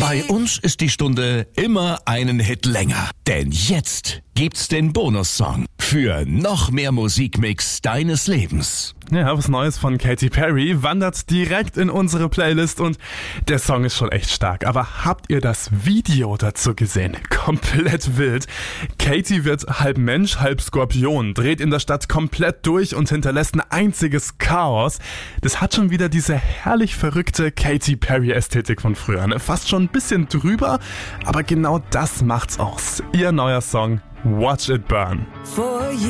Bei uns ist die Stunde immer einen Hit länger. Denn jetzt gibt's den Bonussong für noch mehr Musikmix deines Lebens. Ja, was Neues von Katy Perry wandert direkt in unsere Playlist und der Song ist schon echt stark. Aber habt ihr das Video dazu gesehen? Komplett wild. Katy wird halb Mensch, halb Skorpion, dreht in der Stadt komplett durch und hinterlässt ein einziges Chaos. Das hat schon wieder diese herrlich verrückte Katy Perry-Ästhetik von früher. Ne? Fast schon ein bisschen drüber, aber genau das macht's aus. Ihr neuer Song Watch It Burn.